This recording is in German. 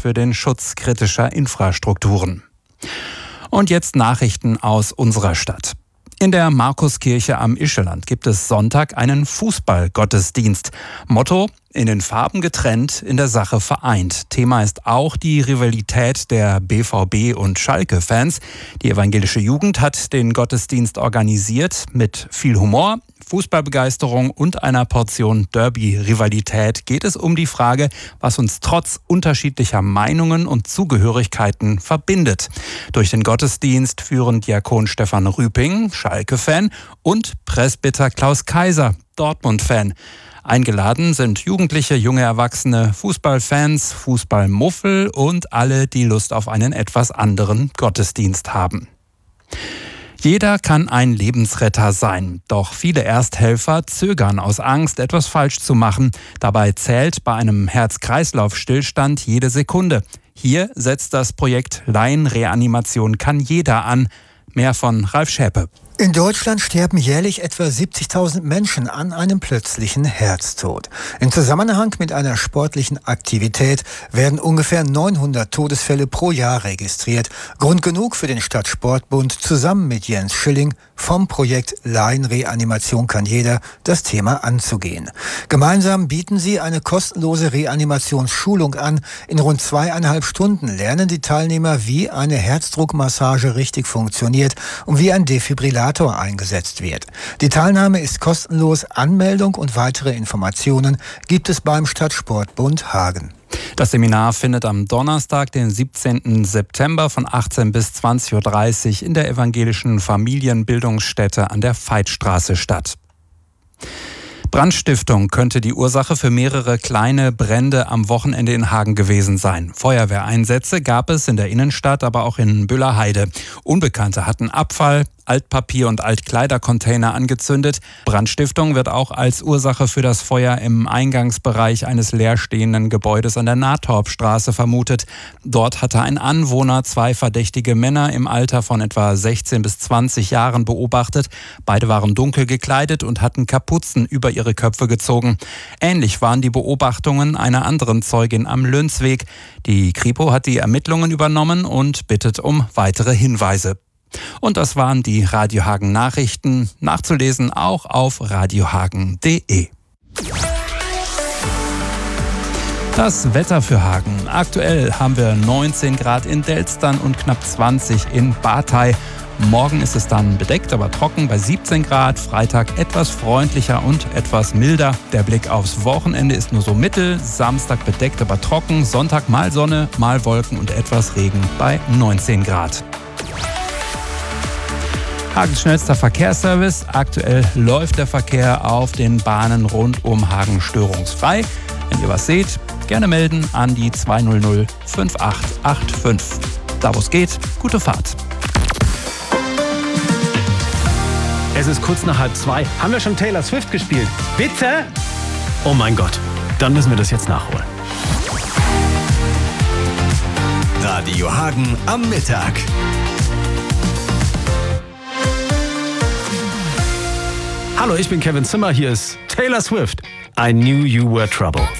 für den Schutz kritischer Infrastrukturen. Und jetzt Nachrichten aus unserer Stadt. In der Markuskirche am Ischeland gibt es Sonntag einen Fußballgottesdienst. Motto: in den Farben getrennt, in der Sache vereint. Thema ist auch die Rivalität der BVB- und Schalke-Fans. Die evangelische Jugend hat den Gottesdienst organisiert mit viel Humor, Fußballbegeisterung und einer Portion Derby-Rivalität geht es um die Frage, was uns trotz unterschiedlicher Meinungen und Zugehörigkeiten verbindet. Durch den Gottesdienst führen Diakon Stefan Rüping, Schalke-Fan, und Presbyter Klaus Kaiser, Dortmund-Fan. Eingeladen sind Jugendliche, junge Erwachsene, Fußballfans, Fußballmuffel und alle, die Lust auf einen etwas anderen Gottesdienst haben. Jeder kann ein Lebensretter sein, doch viele Ersthelfer zögern aus Angst, etwas falsch zu machen. Dabei zählt bei einem Herz-Kreislauf-Stillstand jede Sekunde. Hier setzt das Projekt Laienreanimation kann jeder an. Mehr von Ralf Schäpe. In Deutschland sterben jährlich etwa 70.000 Menschen an einem plötzlichen Herztod. Im Zusammenhang mit einer sportlichen Aktivität werden ungefähr 900 Todesfälle pro Jahr registriert. Grund genug für den Stadtsportbund, zusammen mit Jens Schilling vom Projekt Laienreanimation kann jeder, das Thema anzugehen. Gemeinsam bieten sie eine kostenlose Reanimationsschulung an. In rund 2,5 Stunden lernen die Teilnehmer, wie eine Herzdruckmassage richtig funktioniert und wie ein Defibrillator eingesetzt wird. Die Teilnahme ist kostenlos. Anmeldung und weitere Informationen gibt es beim Stadtsportbund Hagen. Das Seminar findet am Donnerstag, den 17. September von 18 bis 20.30 Uhr in der evangelischen Familienbildungsstätte an der Veitstraße statt. Brandstiftung könnte die Ursache für mehrere kleine Brände am Wochenende in Hagen gewesen sein. Feuerwehreinsätze gab es in der Innenstadt, aber auch in Büllerheide. Unbekannte hatten Abfall, Altpapier und Altkleidercontainer angezündet. Brandstiftung wird auch als Ursache für das Feuer im Eingangsbereich eines leerstehenden Gebäudes an der Nathorpstraße vermutet. Dort hatte ein Anwohner 2 verdächtige Männer im Alter von etwa 16 bis 20 Jahren beobachtet. Beide waren dunkel gekleidet und hatten Kapuzen über ihre Köpfe gezogen. Ähnlich waren die Beobachtungen einer anderen Zeugin am Lönsweg. Die Kripo hat die Ermittlungen übernommen und bittet um weitere Hinweise. Und das waren die Radio Hagen Nachrichten, nachzulesen auch auf radiohagen.de. Das Wetter für Hagen. Aktuell haben wir 19 Grad in Delstern und knapp 20 in Bartei. Morgen ist es dann bedeckt, aber trocken bei 17 Grad. Freitag etwas freundlicher und etwas milder. Der Blick aufs Wochenende ist nur so mittel. Samstag bedeckt, aber trocken. Sonntag mal Sonne, mal Wolken und etwas Regen bei 19 Grad. Hagens schnellster Verkehrsservice. Aktuell läuft der Verkehr auf den Bahnen rund um Hagen störungsfrei. Wenn ihr was seht, gerne melden an die 200 5885. Da wo es geht, gute Fahrt. Es ist kurz nach 1:30. Haben wir schon Taylor Swift gespielt? Bitte? Oh mein Gott, dann müssen wir das jetzt nachholen. Radio Hagen am Mittag. Hallo, ich bin Kevin Zimmer, hier ist Taylor Swift. I knew you were trouble.